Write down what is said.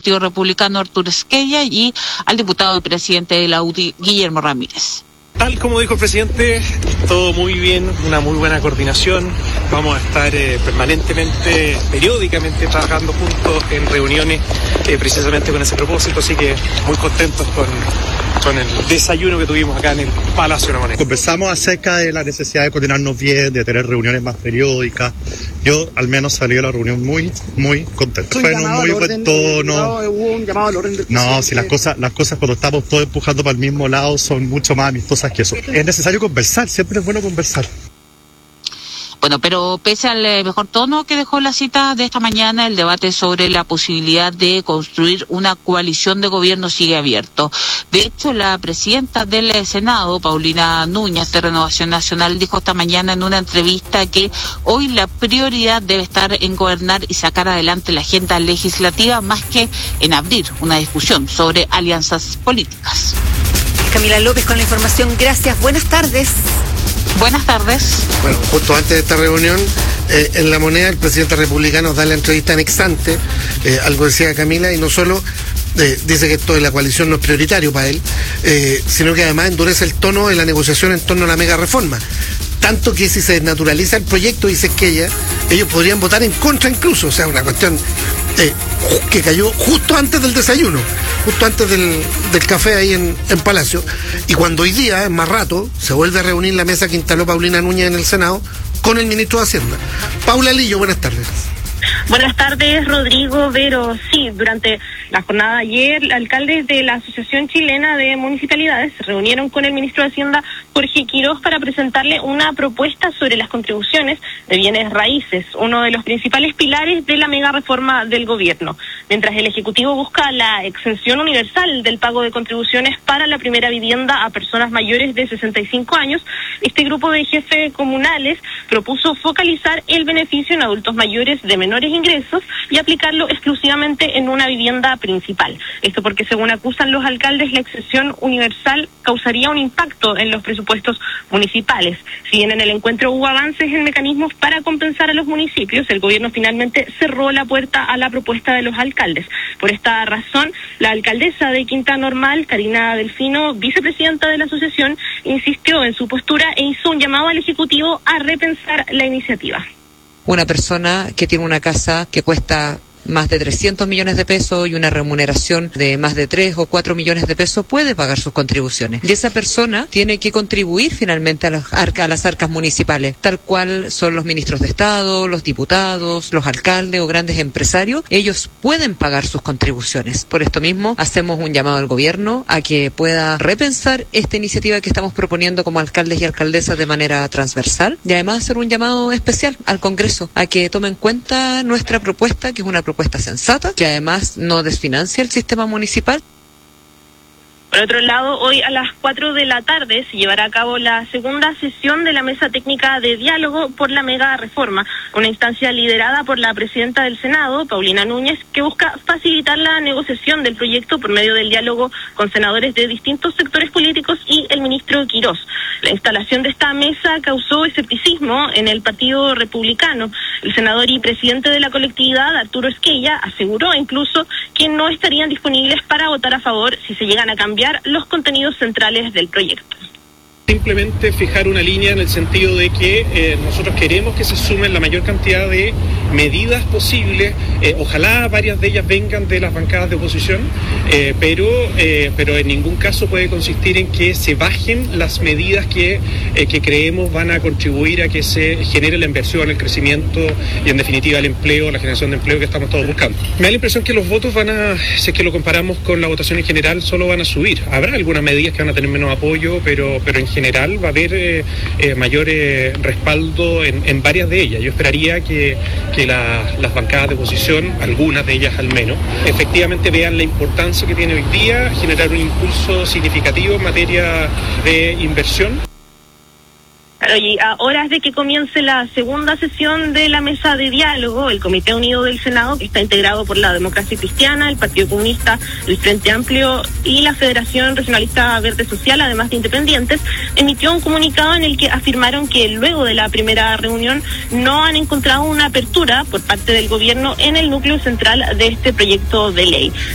Partido Republicano, Arturo Esquella, y al diputado y presidente de la UDI, Guillermo Ramírez. Tal como dijo el presidente, todo muy bien, una muy buena coordinación. Vamos a estar permanentemente, periódicamente trabajando juntos en reuniones precisamente con ese propósito, así que muy contentos con el desayuno que tuvimos acá en el Palacio de la Moneda. Conversamos acerca de la necesidad de coordinarnos bien, de tener reuniones más periódicas. Yo al menos salí de la reunión muy contento. Fue un muy buen tono. No, si las cosas cuando estamos todos empujando para el mismo lado son mucho más amistosas que eso. Es necesario conversar, siempre es bueno conversar. Bueno, pero pese al mejor tono que dejó la cita de esta mañana, el debate sobre la posibilidad de construir una coalición de gobierno sigue abierto. De hecho, la presidenta del Senado, Paulina Núñez, de Renovación Nacional, dijo esta mañana en una entrevista que hoy la prioridad debe estar en gobernar y sacar adelante la agenda legislativa más que en abrir una discusión sobre alianzas políticas. Camila López con la información. Gracias. Buenas tardes. Buenas tardes. Bueno, justo antes de esta reunión, en La Moneda, el presidente republicano da la entrevista en ex ante, algo decía Camila, y no solo dice que esto de la coalición no es prioritario para él, sino que además endurece el tono de la negociación en torno a la mega reforma. Tanto que si se desnaturaliza el proyecto, dice que ellos podrían votar en contra incluso, o sea, una cuestión que cayó justo antes del desayuno, justo antes del café ahí en Palacio, y cuando hoy día, en más rato, se vuelve a reunir la mesa que instaló Paulina Núñez en el Senado con el ministro de Hacienda. Paula Lillo, buenas tardes. Buenas tardes, Rodrigo, Vero. Sí, durante la jornada de ayer, alcaldes de la Asociación Chilena de Municipalidades se reunieron con el ministro de Hacienda, Jorge Quiroz, para presentarle una propuesta sobre las contribuciones de bienes raíces, uno de los principales pilares de la mega reforma del gobierno. Mientras el Ejecutivo busca la exención universal del pago de contribuciones para la primera vivienda a personas mayores de 65 años, este grupo de jefes comunales propuso focalizar el beneficio en adultos mayores de menores ingresos y aplicarlo exclusivamente en una vivienda principal. Esto porque, según acusan los alcaldes, la exención universal causaría un impacto en los presupuestos municipales. Si bien en el encuentro hubo avances en mecanismos para compensar a los municipios, el gobierno finalmente cerró la puerta a la propuesta de los alcaldes. Por esta razón, la alcaldesa de Quinta Normal, Karina Delfino, vicepresidenta de la asociación, insistió en su postura e hizo un llamado al Ejecutivo a repensar la iniciativa. Una persona que tiene una casa que cuesta más de 300 millones de pesos y una remuneración de más de 3 o 4 millones de pesos puede pagar sus contribuciones. Y esa persona tiene que contribuir finalmente a las arcas municipales, tal cual son los ministros de Estado, los diputados, los alcaldes o grandes empresarios. Ellos pueden pagar sus contribuciones. Por esto mismo, hacemos un llamado al gobierno a que pueda repensar esta iniciativa que estamos proponiendo como alcaldes y alcaldesas de manera transversal, y además hacer un llamado especial al Congreso a que tome en cuenta nuestra propuesta, que es una propuesta sensata, que además no desfinancia el sistema municipal. Por otro lado, hoy a las 4 de la tarde se llevará a cabo la segunda sesión de la Mesa Técnica de Diálogo por la Mega Reforma, una instancia liderada por la presidenta del Senado, Paulina Núñez, que busca facilitar la negociación del proyecto por medio del diálogo con senadores de distintos sectores políticos y el ministro Quiroz. La instalación de esta mesa causó escepticismo en el Partido Republicano. El senador y presidente de la colectividad, Arturo Esquella, aseguró incluso que no estarían disponibles para votar a favor si se llegan a cambiar los contenidos centrales del proyecto. Simplemente fijar una línea en el sentido de que nosotros queremos que se sumen la mayor cantidad de medidas posibles, ojalá varias de ellas vengan de las bancadas de oposición, pero en ningún caso puede consistir en que se bajen las medidas que creemos van a contribuir a que se genere la inversión, el crecimiento y en definitiva el empleo, la generación de empleo que estamos todos buscando. Me da la impresión que los votos si es que lo comparamos con la votación en general, solo van a subir. Habrá algunas medidas que van a tener menos apoyo, pero en general va a haber mayor respaldo en varias de ellas. Yo esperaría que las bancadas de oposición, algunas de ellas al menos, efectivamente vean la importancia que tiene hoy día generar un impulso significativo en materia de inversión. Claro, y a horas de que comience la segunda sesión de la mesa de diálogo, el Comité Unido del Senado, que está integrado por la Democracia Cristiana, el Partido Comunista, el Frente Amplio y la Federación Regionalista Verde Social, además de independientes, emitió un comunicado en el que afirmaron que luego de la primera reunión no han encontrado una apertura por parte del gobierno en el núcleo central de este proyecto de ley.